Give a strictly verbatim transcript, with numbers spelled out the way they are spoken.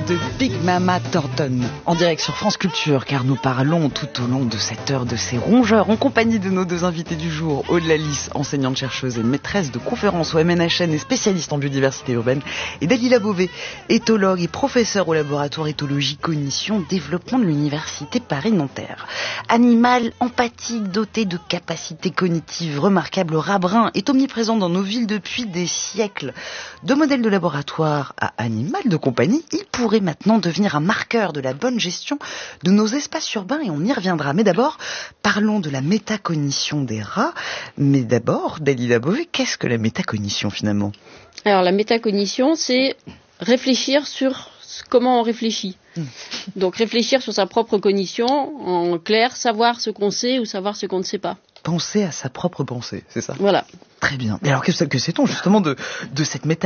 de Big Mama Thornton, en direct sur France Culture, car nous parlons tout au long de cette heure de ces rongeurs, en compagnie de nos deux invités du jour, Aude Lalice, enseignante chercheuse et maîtresse de conférences au M N H N et spécialiste en biodiversité urbaine, et Dalila Beauvais, éthologue et professeure au laboratoire éthologie, cognition, développement de l'université Paris-Nanterre. Animal empathique, doté de capacités cognitives remarquables, le rat brun est omniprésent dans nos villes depuis des siècles. De modèle de laboratoire à animal de compagnie, il pourrait maintenant devenir un marqueur de la bonne gestion de nos espaces urbains et on y reviendra. Mais d'abord, parlons de la métacognition des rats. Mais d'abord, Dalila Beauvais, qu'est-ce que la métacognition finalement ? Alors la métacognition, c'est réfléchir sur comment on réfléchit. Mmh. Donc réfléchir sur sa propre cognition, en clair, savoir ce qu'on sait ou savoir ce qu'on ne sait pas. Penser à sa propre pensée, c'est ça ? Voilà. Très bien. Et alors, que, que sait-on justement de, de cette méta